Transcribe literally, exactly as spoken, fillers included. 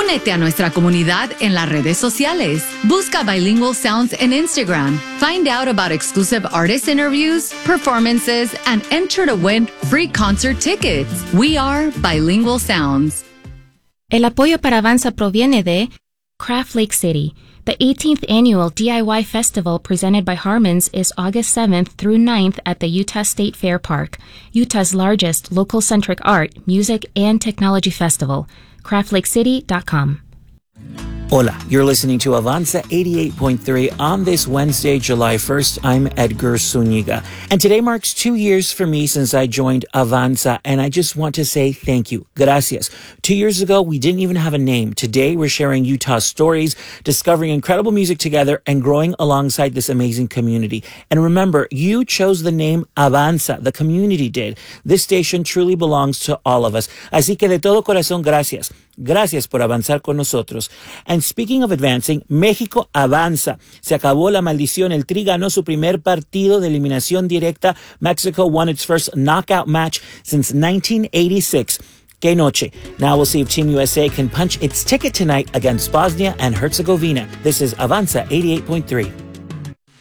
Únete a nuestra comunidad en las redes sociales. Busca Bilingual Sounds en Instagram. Find out about exclusive artist interviews, performances, and enter to win free concert tickets. We are Bilingual Sounds. El apoyo para Avanza proviene de Craft Lake City. The eighteenth annual D I Y Festival presented by Harmons is August seventh through ninth at the Utah State Fair Park, Utah's largest local-centric art, music, and technology festival. craft lake city dot com. Hola, you're listening to Avanza eighty-eight point three on this Wednesday, July first. I'm Edgar Zuniga. And today marks two years for me since I joined Avanza, and I just want to say thank you. Gracias. Two years ago, we didn't even have a name. Today, we're sharing Utah's stories, discovering incredible music together, and growing alongside this amazing community. And remember, you chose the name Avanza. The community did. This station truly belongs to all of us. Así que de todo corazón, gracias. Gracias por avanzar con nosotros. And speaking of advancing, México avanza. Se acabó la maldición. El Tri ganó su primer partido de eliminación directa. Mexico won its first knockout match since nineteen eighty-six. Que noche. Now we'll see if Team U S A can punch its ticket tonight against Bosnia and Herzegovina. This is Avanza eighty-eight point three.